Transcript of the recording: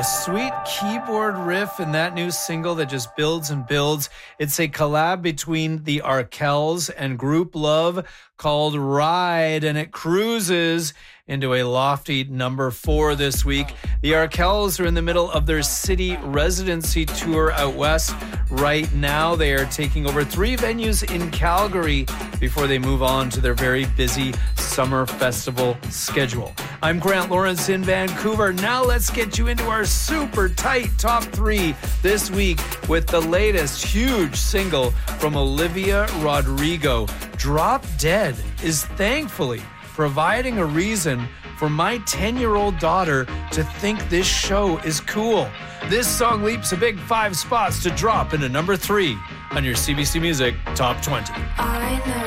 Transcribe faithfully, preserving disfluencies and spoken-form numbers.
sweet keyboard riff in that new single that just builds and builds. It's a collab between the Arkells and Group Love called Ride, and it cruises into a lofty number four this week. The Arkells are in the middle of their city residency tour out west. Right now, they are taking over three venues in Calgary before they move on to their very busy summer festival schedule. I'm Grant Lawrence in Vancouver. Now let's get you into our super tight top three this week with the latest huge single from Olivia Rodrigo. Drop Dead is thankfully providing a reason for my ten-year-old daughter to think this show is cool. This song leaps a big five spots to drop into number three on your C B C Music Top twenty. I know.